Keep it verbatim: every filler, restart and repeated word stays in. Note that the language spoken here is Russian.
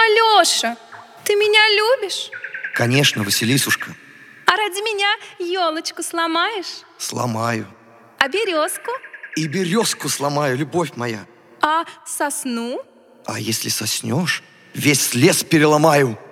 Алеша, ты меня любишь? Конечно, Василисушка. А ради меня елочку сломаешь? Сломаю. А березку? И березку сломаю, любовь моя. А сосну? А если соснешь, весь лес переломаю.